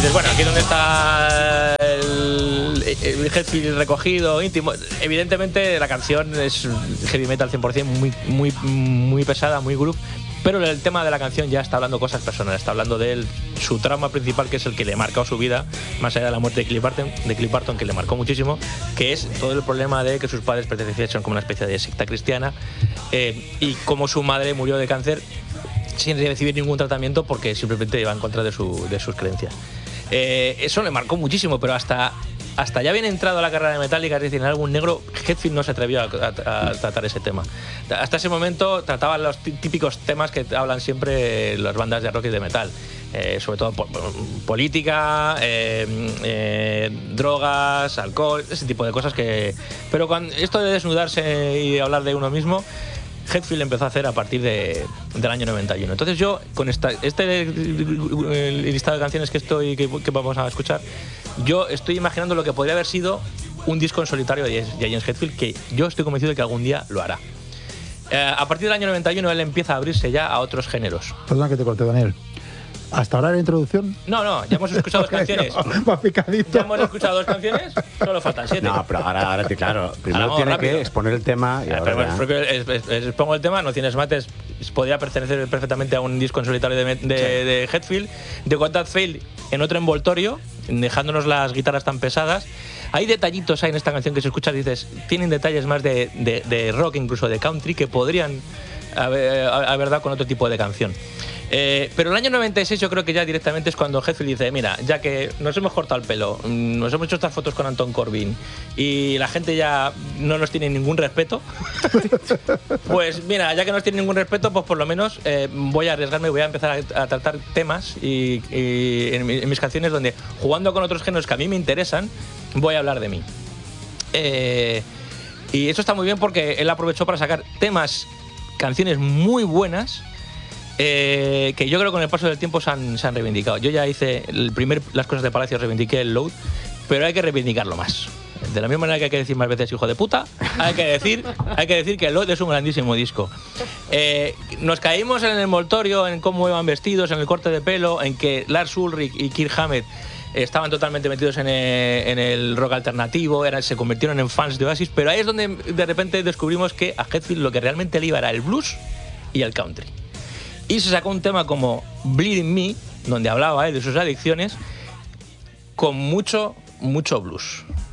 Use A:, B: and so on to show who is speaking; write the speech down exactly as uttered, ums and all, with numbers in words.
A: dices, bueno, aquí donde está el, el Hetfield recogido, íntimo. Evidentemente la canción es heavy metal cien por cien, muy, muy, muy pesada, muy groove. Pero el tema de la canción ya está hablando cosas personales, está hablando de él, su trauma principal, que es el que le marcó su vida, más allá de la muerte de Cliff Barton, de Cliff Barton, que le marcó muchísimo, que es todo el problema de que sus padres pertenecían como una especie de secta cristiana, eh, y cómo su madre murió de cáncer sin recibir ningún tratamiento porque simplemente iba en contra de, su, de sus creencias. Eh, eso le marcó muchísimo, pero hasta... Hasta ya bien entrado a la carrera de Metallica, es decir, en el álbum negro, Hetfield no se atrevió a, a, a tratar ese tema. Hasta ese momento trataban los típicos temas que hablan siempre las bandas de rock y de metal. Eh, sobre todo po política, eh, eh, drogas, alcohol, ese tipo de cosas que... Pero con esto de desnudarse y hablar de uno mismo, Hetfield empezó a hacer a partir de, del año noventa y uno. Entonces yo, con esta, este el listado de canciones que, estoy, que, que vamos a escuchar, yo estoy imaginando lo que podría haber sido un disco en solitario de James Hetfield, que yo estoy convencido de que algún día lo hará. Eh, a partir del año noventa y uno él empieza a abrirse ya a otros géneros.
B: Perdona que te corte, Daniel. ¿Hasta ahora la introducción?
A: No, no, ya hemos escuchado dos canciones.
B: Va picadito.
A: Ya hemos escuchado dos canciones, solo faltan siete.
C: No, pero ahora, ahora claro, primero ahora tiene rápido. que exponer el tema. Y
A: eh,
C: ahora
A: pero bueno, es, es, es, expongo el tema, No tienes mates, podría pertenecer perfectamente a un disco en solitario de, de, sí. de Hetfield, de What That Failed en otro envoltorio, dejándonos las guitarras tan pesadas. Hay detallitos ahí en esta canción que si escuchas dices, tienen detalles más de, de, de rock, incluso de country, que podrían haber, haber dado con otro tipo de canción. Eh, pero el año noventa y seis yo creo que ya directamente es cuando Hetfield dice, mira, ya que nos hemos cortado el pelo, nos hemos hecho estas fotos con Anton Corbijn y la gente ya no nos tiene ningún respeto, pues mira, ya que no nos tiene ningún respeto, pues por lo menos eh, voy a arriesgarme y voy a empezar a, a tratar temas y, y en, en mis canciones donde, jugando con otros géneros que a mí me interesan, voy a hablar de mí. Eh, y eso está muy bien porque él aprovechó para sacar temas, canciones muy buenas, Eh, que yo creo que con el paso del tiempo se han, se han reivindicado. Yo ya hice el primer Las cosas de Palacio, reivindiqué el Load, pero hay que reivindicarlo más. De la misma manera que hay que decir más veces hijo de puta, hay que decir, hay que decir que el Load es un grandísimo disco. Eh, nos caímos en el envoltorio, en cómo iban vestidos, en el corte de pelo, en que Lars Ulrich y Kirk Hammett estaban totalmente metidos en el, en el rock alternativo, eran, se convirtieron en fans de Oasis, pero ahí es donde de repente descubrimos que a Hetfield lo que realmente le iba era el blues y el country. Y se sacó un tema como Bleeding Me, donde hablaba él de sus adicciones, con mucho, mucho blues.